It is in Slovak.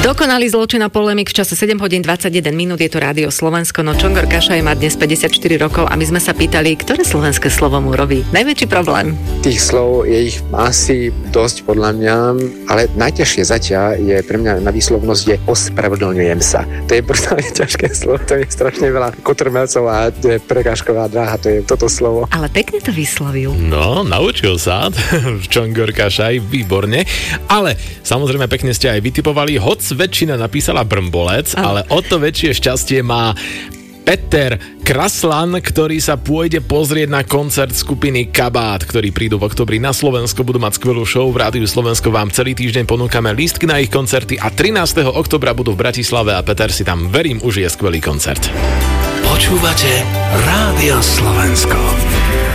Dokonalý zločin a polemik v čase 7 hodín 21 minút, je to Rádio Slovensko, no Čongor Kašaj má dnes 54 rokov a my sme sa pýtali, ktoré slovenské slovo mu robí najväčší problém. Tých slov je ich asi dosť podľa mňa, ale najťažšie zatiaľ je pre mňa na výslovnosť je ospravedlňujem sa. To je brutálne ťažké slovo, to je strašne veľa kotrmelcov a prekážková dráha, to je toto slovo. Ale pekne to vyslovil. No, naučil sa Čongor Kašaj, výborne, ale samozrejme pekne ste aj vytipovali, hoc väčšina napísala Brmbolec, ale o to väčšie šťastie má Peter Kraslan, ktorý sa pôjde pozrieť na koncert skupiny Kabát, ktorí prídu v oktobri na Slovensko, budú mať skvelú show. V Rádiu Slovensko vám celý týždeň ponúkame lístky na ich koncerty a 13. oktobra budú v Bratislave a Peter si tam, verím, užije skvelý koncert. Počúvate Rádio Slovensko.